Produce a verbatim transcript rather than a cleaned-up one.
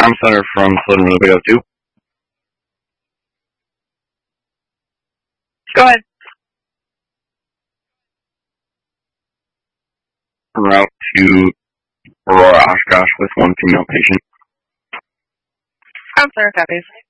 Trauma Center from Southern Winnebago two. Go ahead. En route to Aurora, Oshkosh with one female patient. Counselor, copies.